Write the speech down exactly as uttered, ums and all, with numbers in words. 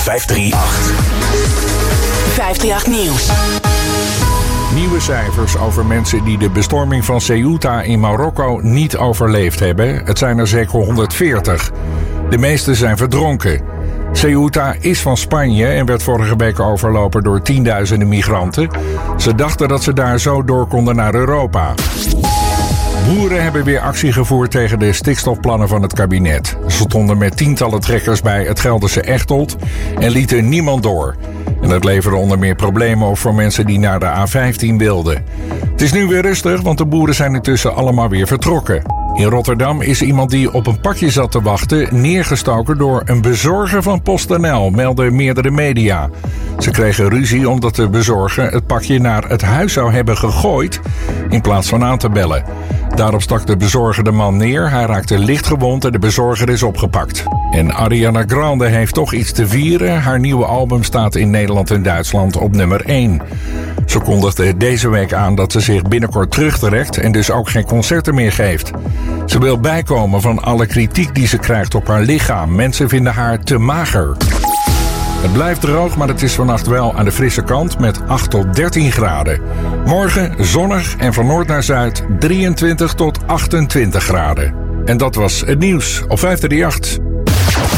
vijfhonderdachttien. vijfhonderdachttien Nieuws. Nieuwe cijfers over mensen die de bestorming van Ceuta in Marokko niet overleefd hebben. Het zijn er zeker honderdveertig. De meeste zijn verdronken. Ceuta is van Spanje en werd vorige week overlopen door tienduizenden migranten. Ze dachten dat ze daar zo door konden naar Europa. Boeren hebben weer actie gevoerd tegen de stikstofplannen van het kabinet. Ze stonden met tientallen trekkers bij het Gelderse Echteld en lieten niemand door. En dat leverde onder meer problemen op voor mensen die naar de A vijftien wilden. Het is nu weer rustig, want de boeren zijn intussen allemaal weer vertrokken. In Rotterdam is iemand die op een pakje zat te wachten neergestoken door een bezorger van PostNL, melden meerdere media. Ze kregen ruzie omdat de bezorger het pakje naar het huis zou hebben gegooid in plaats van aan te bellen. Daarop stak de bezorger de man neer, hij raakte licht gewond en de bezorger is opgepakt. En Ariana Grande heeft toch iets te vieren. Haar nieuwe album staat in Nederland en Duitsland op nummer één. Ze kondigde deze week aan dat ze zich binnenkort terugtrekt en dus ook geen concerten meer geeft. Ze wil bijkomen van alle kritiek die ze krijgt op haar lichaam. Mensen vinden haar te mager. Het blijft droog, maar het is vannacht wel aan de frisse kant met acht tot dertien graden. Morgen zonnig en van noord naar zuid drieëntwintig tot achtentwintig graden. En dat was het nieuws op vijfhonderdachttien.